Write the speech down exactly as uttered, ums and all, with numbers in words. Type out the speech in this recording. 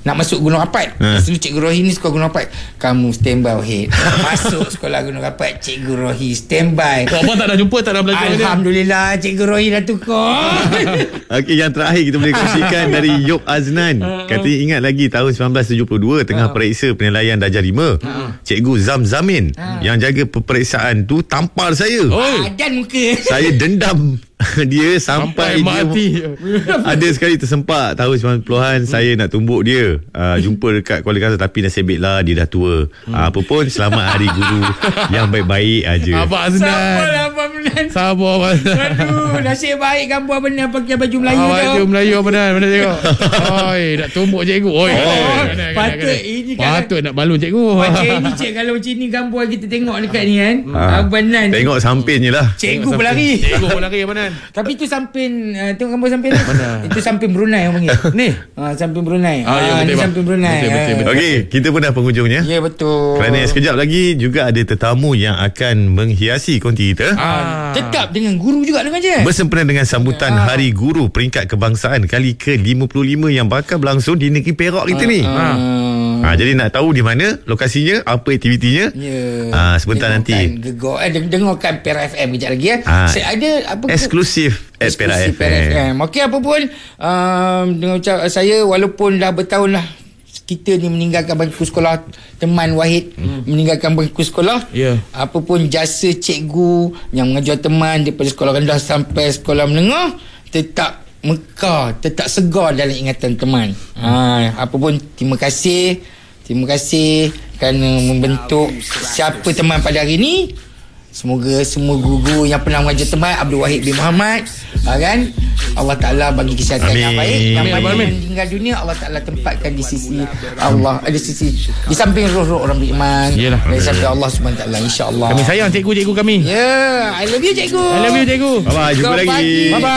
nak masuk Gunung Rapat. Ha. Selalu Cikgu Rohi ni sekolah Gunung Rapat. Kamu standby Wahid. Masuk sekolah Gunung Rapat, Cikgu Rohi standby. Oh, abang tak dah jumpa, tak dah belajar? Alhamdulillah dia. Cikgu Rohi dah tukar. Okey, yang terakhir kita boleh kongsikan dari Yop Aznan. Katanya ingat lagi tahun sembilan belas tujuh puluh dua tengah periksa penilaian darjah lima. Cikgu Zam Zamin yang jaga peperiksaan tu tampar saya. Oh. Dan muka. Saya dendam dia sampai, sampai mati. Ada sekali tersempat tahun sembilan puluhan hmm. saya nak tumbuk dia. Uh, jumpa dekat Kuala Kangsar tapi nasib baiklah dia dah tua. Hmm. Uh, apa pun selamat Hari Guru yang baik-baik aja. Abang Aznan. Sabarlah Abang Benan. Sabar Abang Aznan. Aduh, nasib baik kamu Abang Benan pakai baju Melayu ah, tu. Baju Melayu Abang Benan, mana tengok. Oi, nak tumbuk cikgu. Oi. Oh, patut ini kan. Patut nak balun cikgu. Macam ni cik, kalau macam ni gambar kita tengok dekat ni kan. Ah. Abang Benan. Tengok samping je lah. Cikgu berlari. Cikgu berlari Abang Benan. Tapi tu samping, uh, tengok gambar samping ni. Mana? Itu samping Brunei orang panggil. Ni. Ha, samping Brunei. Ah, ya, ha, betul, ni bang. samping Brunei. Betul, betul, betul. Okey, kita pun dah penghujungnya. Ya, betul. Kerana sekejap lagi juga ada tetamu yang akan menghiasi konti kita. Ah. Tetap dengan guru juga dengan je. Bersempena dengan sambutan Ah. Hari Guru Peringkat Kebangsaan kali ke lima puluh lima yang bakal berlangsung di negeri Perak kita ni. Ah. Ha, jadi nak tahu di mana lokasinya, apa aktivitinya? Ya. Ah, sebentar nanti. Gegor, eh, dengarkan Perak F M kejap lagi ya. Ah. Saya ada apa Eksklusif at Perak eksklusif F M. Okey, apa pun um, dengan ucap saya, walaupun dah bertahun lah kita ni meninggalkan bangku sekolah, teman Wahid hmm. meninggalkan bangku sekolah. Ya. Apa pun jasa cikgu yang mengajar teman daripada sekolah rendah sampai sekolah menengah tetap mekar, tetap segar dalam ingatan teman. Ha, apa pun terima kasih. Terima kasih kerana membentuk siapa teman pada hari ini. Semoga semua guru yang pernah mengajar teman, Abdul Wahid bin Muhammad, ha, kan, Allah Ta'ala bagi kesihatan Amin. yang baik. Yang Amin. mana yang meninggal dunia, Allah Ta'ala tempatkan di sisi Allah, di sisi di samping roh-roh orang beriman. Yelah. Di samping Allah Subhanahu Wa Ta'ala, insya-Allah. Kami sayang cikgu-cikgu kami. Ya, yeah, I love you cikgu. I love you cikgu. Bye-bye, jumpa Selamat lagi. pagi. Bye-bye.